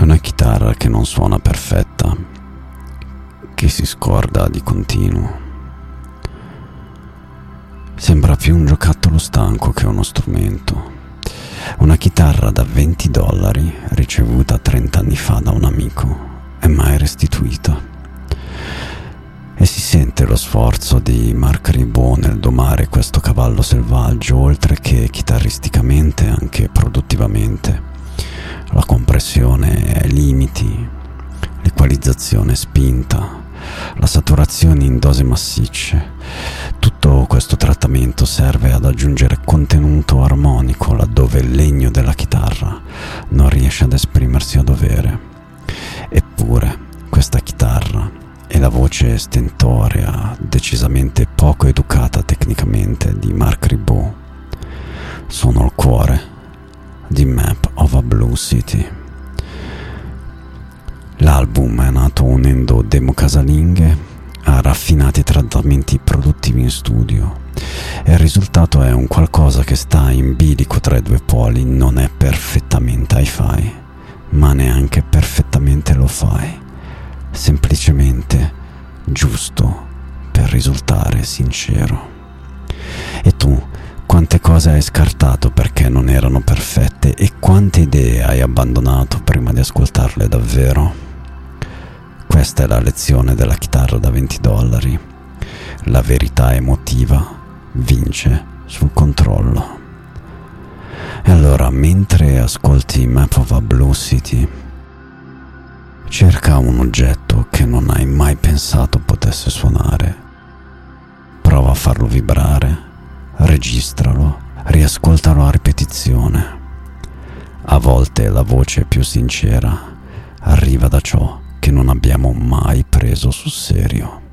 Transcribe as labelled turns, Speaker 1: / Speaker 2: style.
Speaker 1: una chitarra che non suona perfetta, che si scorda di continuo. Sembra più un giocattolo stanco che uno strumento. Una chitarra da $20 ricevuta 30 anni fa da un amico e mai restituita. E si sente lo sforzo di Marc Ribot nel domare questo cavallo selvaggio, oltre che chitarristicamente anche produttivamente. La compressione ai limiti, l'equalizzazione spinta, la saturazione in dosi massicce. Tutto questo trattamento serve ad aggiungere contenuto armonico laddove il legno della chitarra non riesce ad esprimersi a dovere. Eppure questa chitarra e la voce stentorea, decisamente poco educata tecnicamente di Marc Ribot sono il cuore di Map of a Blue City. L'album è nato unendo demo casalinghe a raffinati trattamenti produttivi in studio e il risultato è un qualcosa che sta in bilico tra i due poli. Non è perfettamente hi-fi, ma neanche perfettamente lo-fi, semplicemente giusto per risultare sincero. E tu, quante cose hai scartato perché non erano perfette e quante idee hai abbandonato prima di ascoltarle davvero? Questa è la lezione della chitarra da $20. La verità emotiva vince sul controllo. E allora, mentre ascolti Map of a Blue City, cerca un oggetto che non hai mai pensato potesse suonare. Prova a farlo vibrare, registralo, riascoltalo a ripetizione. A volte la voce più sincera arriva da ciò che non abbiamo mai preso sul serio.